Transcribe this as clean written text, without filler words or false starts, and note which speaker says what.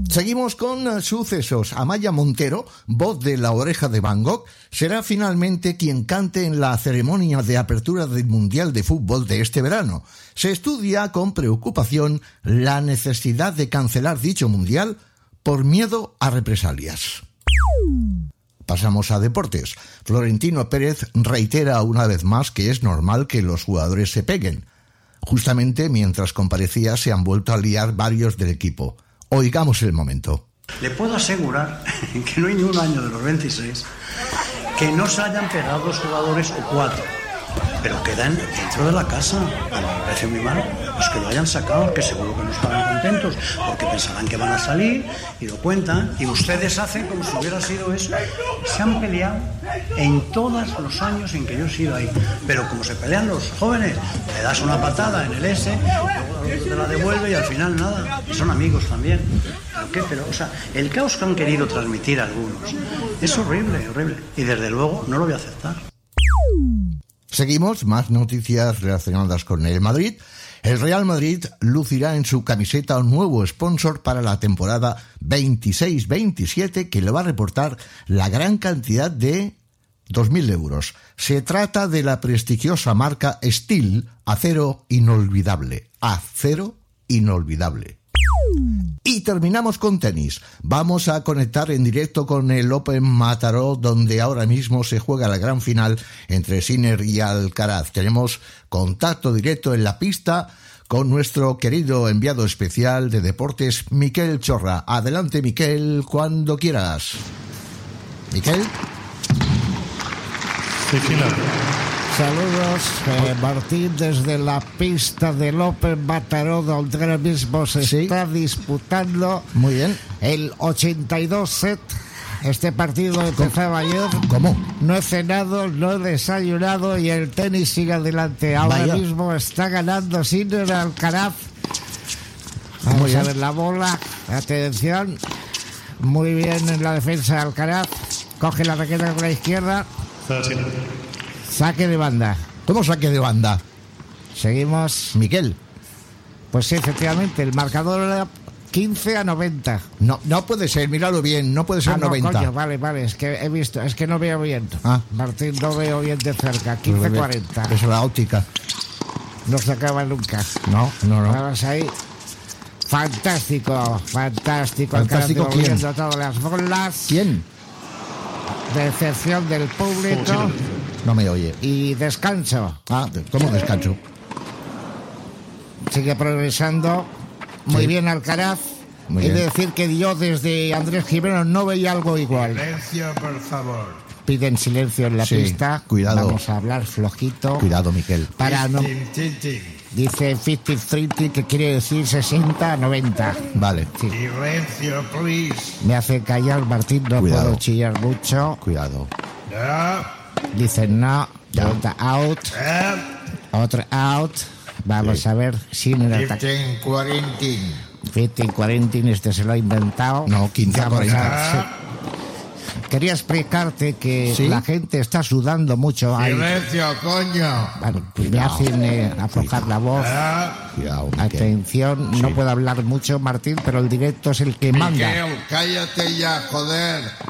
Speaker 1: Seguimos con sucesos. Amaya Montero, voz de La Oreja de Van Gogh, será finalmente quien cante en la ceremonia de apertura del Mundial de Fútbol de este verano. Se estudia con preocupación la necesidad de cancelar dicho Mundial por miedo a represalias. Pasamos a deportes. Florentino Pérez reitera una vez más que es normal que los jugadores se peguen. Justamente mientras comparecía se han vuelto a liar varios del equipo. Oigamos el momento.
Speaker 2: Le puedo asegurar que no hay ni un año de los 26 que no se hayan pegado 2 jugadores o 4, pero quedan dentro de la casa. A mí me parece muy mal los que lo hayan sacado, que seguro que no estarán contentos porque pensarán que van a salir y lo cuentan, y ustedes hacen como si hubiera sido eso. Se han peleado en todos los años en que yo he sido ahí, pero como se pelean los jóvenes, le das una patada en el S, luego te la devuelve y al final nada, y son amigos también. ¿Pero qué? Pero, o sea, el caos que han querido transmitir algunos es horrible, horrible, y desde luego no lo voy a aceptar.
Speaker 1: Seguimos, más noticias relacionadas con el Madrid. El Real Madrid lucirá en su camiseta un nuevo sponsor para la temporada 26-27 que le va a reportar la gran cantidad de 2.000 euros. Se trata de la prestigiosa marca Steel, acero inolvidable. Acero inolvidable. Y terminamos con tenis. Vamos a conectar en directo con el Open Mataró, donde ahora mismo se juega la gran final entre Sinner y Alcaraz. Tenemos contacto directo en la pista con nuestro querido enviado especial de deportes, Miquel Chorra. Adelante, Miquel, cuando quieras. ¿Miquel?
Speaker 3: Sí, final.
Speaker 4: Saludos, Martín, desde la pista del Open Mataró, donde ahora mismo se está disputando
Speaker 1: muy bien
Speaker 4: el 82 set. Este partido empezaba ayer.
Speaker 1: ¿Cómo?
Speaker 4: No he cenado, no he desayunado y el tenis sigue adelante. Ahora mismo está ganando Sinner Alcaraz. Vamos a ver la bola. Atención. Muy bien en la defensa de Alcaraz. Coge la raqueta con la izquierda. Saque de banda.
Speaker 1: ¿Cómo saque de banda?
Speaker 4: Seguimos.
Speaker 1: Miquel.
Speaker 4: Pues sí, efectivamente, el marcador era 15-90.
Speaker 1: No puede ser, míralo bien, no puede ser 90.
Speaker 4: Coño, vale, es que he visto, es que no veo bien. Martín, no veo bien de cerca. 15-40.
Speaker 1: Es la óptica.
Speaker 4: No se acaba nunca.
Speaker 1: No.
Speaker 4: Vamos ahí. Fantástico.
Speaker 1: ¿Fantástico quién?
Speaker 4: Todas las bolas.
Speaker 1: ¿Quién?
Speaker 4: Decepción del público.
Speaker 1: No me oye.
Speaker 4: Y descanso.
Speaker 1: ¿Cómo descanso?
Speaker 4: Sigue progresando. Muy bien Alcaraz.
Speaker 1: Muy
Speaker 4: He de
Speaker 1: bien.
Speaker 4: decir que yo desde Andrés Jiménez no veía algo igual.
Speaker 3: Silencio, por favor.
Speaker 4: Piden silencio en la pista.
Speaker 1: Cuidado.
Speaker 4: Vamos a hablar flojito.
Speaker 1: Cuidado, Miquel.
Speaker 4: Para no... Dice 50-30, que quiere decir 60-90.
Speaker 1: Vale.
Speaker 4: Sí.
Speaker 3: Silencio, please.
Speaker 4: Me hace callar, Martín, no
Speaker 1: Cuidado.
Speaker 4: puedo chillar mucho.
Speaker 1: Cuidado.
Speaker 3: No.
Speaker 4: Dicen no, pelota out, otra out. Vamos a ver, Sinner ataca.
Speaker 3: 15-40.
Speaker 4: 15-40, este se lo ha inventado.
Speaker 1: No, 15-40.
Speaker 4: Quería explicarte que la gente está sudando mucho ahí.
Speaker 3: Silencio, coño.
Speaker 4: Bueno, pues me hacen aflojar la voz.
Speaker 1: Cuidado, Miquel.
Speaker 4: Atención, no puedo hablar mucho, Martín, pero el directo es el que manda.
Speaker 3: Miguel, cállate ya, joder.